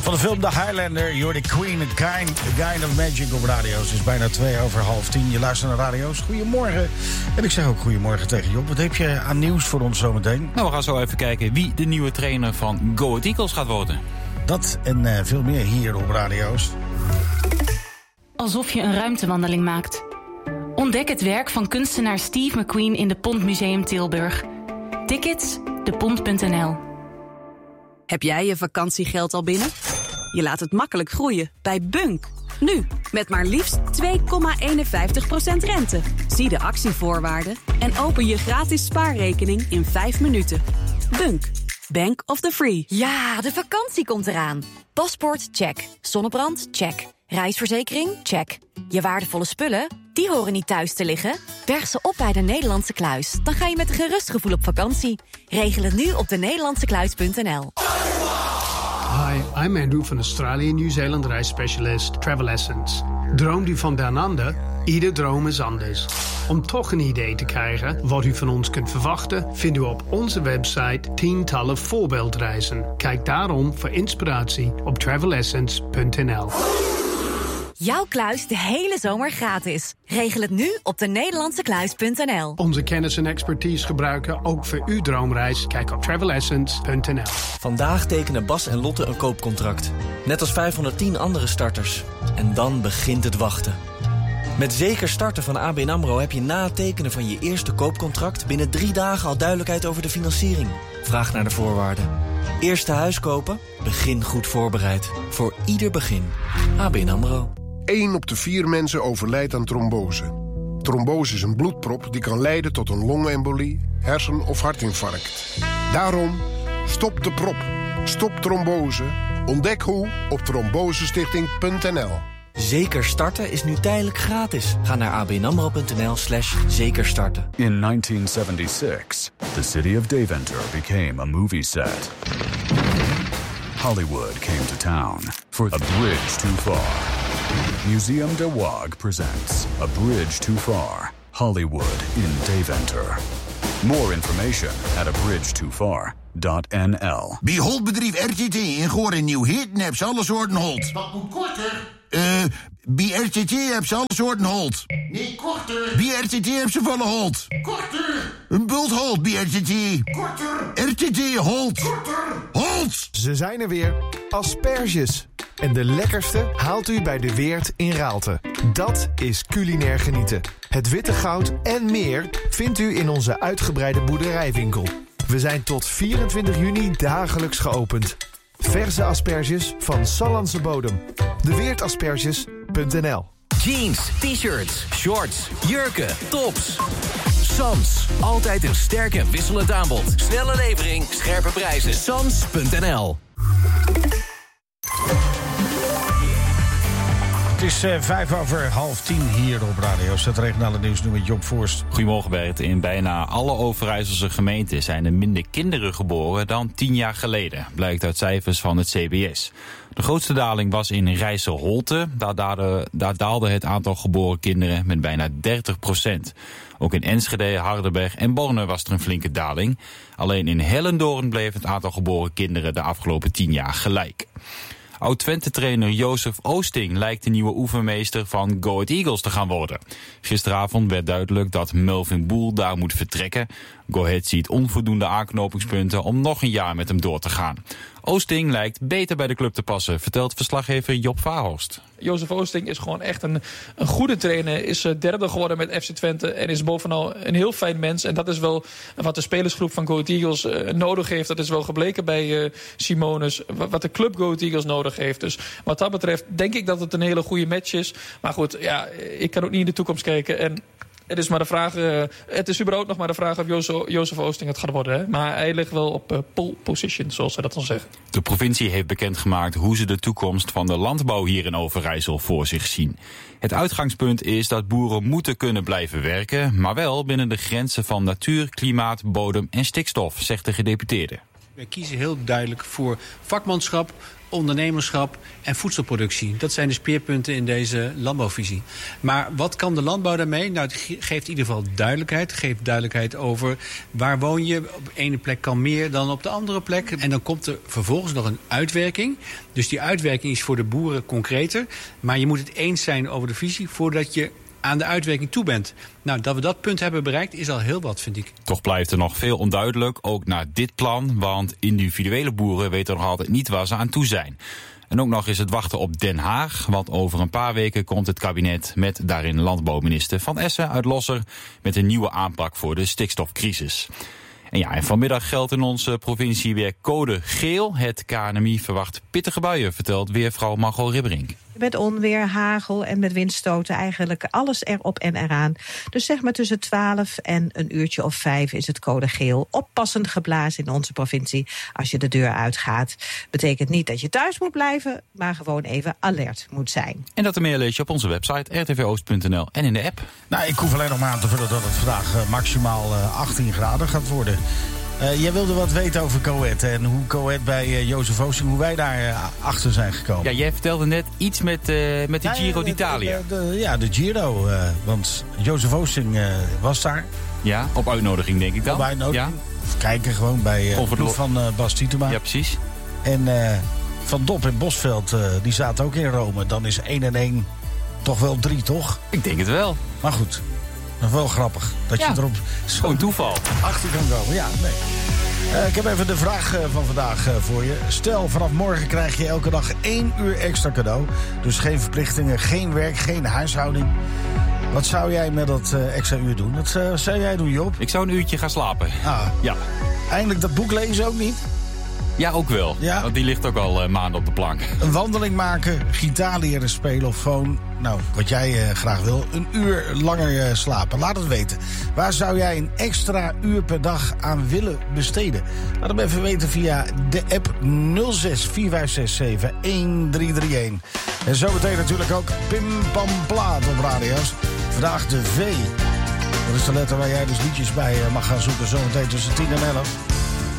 Van de film The Highlander, you're the queen, a kind of magic op radio's. Het is bijna 9:02. Je luistert naar radio's. Goedemorgen. En ik zeg ook goedemorgen tegen Job. Wat heb je aan nieuws voor ons zometeen? Nou, we gaan zo even kijken wie de nieuwe trainer van Go Ahead Eagles gaat worden. Dat en veel meer hier op radio's. Alsof je een ruimtewandeling maakt. Ontdek het werk van kunstenaar Steve McQueen in de Pont Museum Tilburg. Tickets, depont.nl. Heb jij je vakantiegeld al binnen? Je laat het makkelijk groeien bij Bunk. Nu, met maar liefst 2,51% rente. Zie de actievoorwaarden en open je gratis spaarrekening in 5 minuten. Bunk. Bank of the Free. Ja, de vakantie komt eraan. Paspoort, check. Zonnebrand, check. Reisverzekering, check. Je waardevolle spullen, die horen niet thuis te liggen. Berg ze op bij de Nederlandse Kluis. Dan ga je met een gerust gevoel op vakantie. Regel het nu op denederlandsekluis.nl. Hi, I'm Andrew van Australië en Nieuw-Zeeland reisspecialist Travel Essence. Droomt u van Down Under? Ieder droom is anders. Om toch een idee te krijgen wat u van ons kunt verwachten, vindt u op onze website tientallen voorbeeldreizen. Kijk daarom voor inspiratie op travelessence.nl. Jouw kluis de hele zomer gratis. Regel het nu op denederlandsekluis.nl. Onze kennis en expertise gebruiken ook voor uw droomreis. Kijk op travelessence.nl. Vandaag tekenen Bas en Lotte een koopcontract. Net als 510 andere starters. En dan begint het wachten. Met Zeker Starten van ABN AMRO heb je na het tekenen van je eerste koopcontract binnen 3 dagen al duidelijkheid over de financiering. Vraag naar de voorwaarden. Eerste huis kopen? Begin goed voorbereid. Voor ieder begin. ABN AMRO. 1 op de 4 mensen overlijdt aan trombose. Trombose is een bloedprop die kan leiden tot een longembolie, hersen- of hartinfarct. Daarom, stop de prop. Stop trombose. Ontdek hoe op trombosestichting.nl. Zeker Starten is nu tijdelijk gratis. Ga naar abnamro.nl/zekerstarten. In 1976, the city of Deventer became a movie set. Hollywood came to town for A Bridge Too Far. Museum de Waag presents A Bridge Too Far, Hollywood in Deventer. More information at abridgetofar.nl. Bij Holtbedrijf RTT in Goor en Nieuw-Heten heb ze alle soorten holt. Wat moet korter? Bij RTT heb ze alle soorten holt. Nee, korter. Bij RTT heb ze volle holt. Korter. Een bult holt bij RTT. Korter. RTT holt. Korter. Holt. Ze zijn er weer. Asperges. En de lekkerste haalt u bij De Weert in Raalte. Dat is culinair genieten. Het witte goud en meer vindt u in onze uitgebreide boerderijwinkel. We zijn tot 24 juni dagelijks geopend. Verse asperges van Sallandse bodem. Deweertasperges.nl. Jeans, t-shirts, shorts, jurken, tops. Sams. Altijd een sterk en wisselend aanbod. Snelle levering, scherpe prijzen. Sams.nl. Het is 9:05 hier op Radio. Het regionale nieuws nu met Job Voorst. Goedemorgen Bert. In bijna alle Overijsselse gemeenten zijn er minder kinderen geboren dan 10 jaar geleden. Blijkt uit cijfers van het CBS. De grootste daling was in Rijsselholte. Daar daalde het aantal geboren kinderen met bijna 30%. Ook in Enschede, Hardenberg en Borne was er een flinke daling. Alleen in Hellendoorn bleef het aantal geboren kinderen de afgelopen 10 jaar gelijk. Oud-Twente-trainer Jozef Oosting lijkt de nieuwe oefenmeester van Go Ahead Eagles te gaan worden. Gisteravond werd duidelijk dat Melvin Boel daar moet vertrekken. Go Ahead ziet onvoldoende aanknopingspunten om nog een jaar met hem door te gaan. Oosting lijkt beter bij de club te passen, vertelt verslaggever Job Vaarhorst. Jozef Oosting is gewoon echt een goede trainer. Is derde geworden met FC Twente en is bovenal een heel fijn mens. En dat is wel wat de spelersgroep van Go Ahead Eagles nodig heeft. Dat is wel gebleken bij Simonus. Wat de club Go Ahead Eagles nodig heeft. Dus wat dat betreft denk ik dat het een hele goede match is. Maar goed, ja, ik kan ook niet in de toekomst kijken. En het is maar de vraag, het is überhaupt nog maar de vraag of Jozef Oosting het gaat worden. Hè? Maar hij ligt wel op pole position, zoals ze dat dan zeggen. De provincie heeft bekendgemaakt hoe ze de toekomst van de landbouw hier in Overijssel voor zich zien. Het uitgangspunt is dat boeren moeten kunnen blijven werken, maar wel binnen de grenzen van natuur, klimaat, bodem en stikstof, zegt de gedeputeerde. Wij kiezen heel duidelijk voor vakmanschap, ondernemerschap en voedselproductie. Dat zijn de speerpunten in deze landbouwvisie. Maar wat kan de landbouw daarmee? Nou, het geeft in ieder geval duidelijkheid. Het geeft duidelijkheid over waar woon je. Op de ene plek kan meer dan op de andere plek. En dan komt er vervolgens nog een uitwerking. Dus die uitwerking is voor de boeren concreter. Maar je moet het eens zijn over de visie voordat je aan de uitwerking toe bent. Nou, dat we dat punt hebben bereikt is al heel wat, vind ik. Toch blijft er nog veel onduidelijk, ook na dit plan. Want individuele boeren weten nog altijd niet waar ze aan toe zijn. En ook nog is het wachten op Den Haag. Want over een paar weken komt het kabinet met daarin landbouwminister Van Essen uit Losser met een nieuwe aanpak voor de stikstofcrisis. En vanmiddag geldt in onze provincie weer code geel. Het KNMI verwacht pittige buien, vertelt weervrouw Margot Ribberink. Met onweer, hagel en met windstoten eigenlijk alles erop en eraan. Dus zeg maar tussen 12 en een uurtje of 5 is het code geel. Oppassend geblazen in onze provincie als je de deur uitgaat. Betekent niet dat je thuis moet blijven, maar gewoon even alert moet zijn. En dat en meer lees je op onze website rtvoost.nl en in de app. Nou, ik hoef alleen nog maar aan te vullen dat het vandaag maximaal 18 graden gaat worden. Jij wilde wat weten over Coët en hoe Coët bij Jozef Oosting, hoe wij daar achter zijn gekomen. Ja, jij vertelde net iets met de Giro d'Italia. De Giro, want Jozef Oosting was daar. Ja, op uitnodiging denk ik dan. Op uitnodiging. Ja. Kijken gewoon bij de ploeg van Bas Tietema. Ja, precies. En Van Dop en Bosveld, die zaten ook in Rome. Dan is 1 en 1 toch wel 3, toch? Ik denk het wel. Maar goed. Nog wel grappig dat je erop zo'n toeval achter kan komen. Ja, nee. Ik heb even de vraag van vandaag voor je. Stel, vanaf morgen krijg je elke dag 1 uur extra cadeau. Dus geen verplichtingen, geen werk, geen huishouding. Wat zou jij met dat extra uur doen? Wat zou jij doen, Job? Ik zou een uurtje gaan slapen. Ja. Eindelijk dat boek lezen ook niet? Ja, ook wel. Ja? Want die ligt ook al maanden op de plank. Een wandeling maken, gitaar leren spelen of gewoon, nou, wat jij graag wil, een uur langer slapen. Laat het weten. Waar zou jij een extra uur per dag aan willen besteden? Laat hem even weten via de app 06 4567 1331. En zometeen natuurlijk ook Pim Pam Plaat op radio's. Vandaag de V. Dat is de letter waar jij dus liedjes bij mag gaan zoeken. Zometeen tussen 10 en 11.